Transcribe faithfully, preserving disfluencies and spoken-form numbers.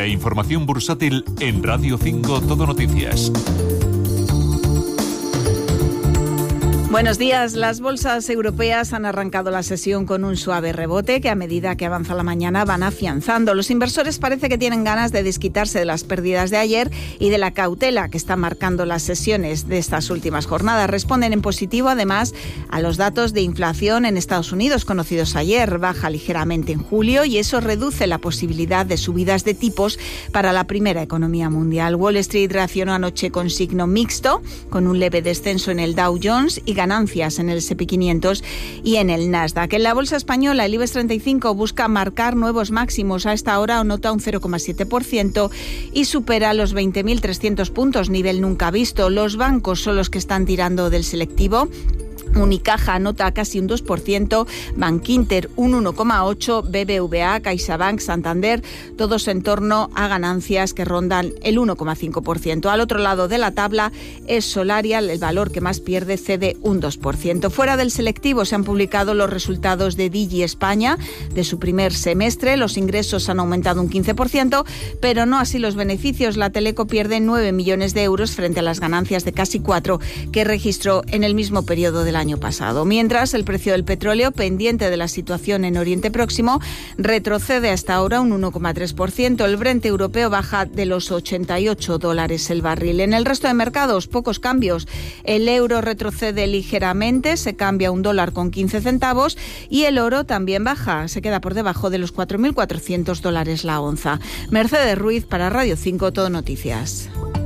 e información bursátil en Radio cinco Todo Noticias. Buenos días. Las bolsas europeas han arrancado la sesión con un suave rebote que a medida que avanza la mañana van afianzando. Los inversores parece que tienen ganas de desquitarse de las pérdidas de ayer y de la cautela que está marcando las sesiones de estas últimas jornadas. Responden en positivo además a los datos de inflación en Estados Unidos conocidos ayer. Baja ligeramente en julio y eso reduce la posibilidad de subidas de tipos para la primera economía mundial. Wall Street reaccionó anoche con signo mixto, con un leve descenso en el Dow Jones y ganancias en el ese and pe quinientos y en el Nasdaq. En la bolsa española, el IBEX treinta y cinco busca marcar nuevos máximos. A esta hora nota un cero coma siete por ciento y supera los veinte mil trescientos puntos, nivel nunca visto. Los bancos son los que están tirando del selectivo. Unicaja anota casi un dos por ciento, Bankinter un uno coma ocho por ciento, B B V A, CaixaBank, Santander, todos en torno a ganancias que rondan el uno coma cinco por ciento. Al otro lado de la tabla es Solarial, el valor que más pierde, cede un dos por ciento. Fuera del selectivo se han publicado los resultados de Digi España de su primer semestre. Los ingresos han aumentado un quince por ciento, pero no así los beneficios. La Teleco pierde nueve millones de euros frente a las ganancias de casi cuatro que registró en el mismo periodo del año pasado. Mientras, el precio del petróleo, pendiente de la situación en Oriente Próximo, retrocede hasta ahora un uno coma tres por ciento. El Brent europeo baja de los ochenta y ocho dólares el barril. En el resto de mercados, pocos cambios. El euro retrocede ligeramente, se cambia un dólar con quince centavos y el oro también baja, se queda por debajo de los cuatro mil cuatrocientos dólares la onza. Mercedes Ruiz para Radio cinco Todo Noticias.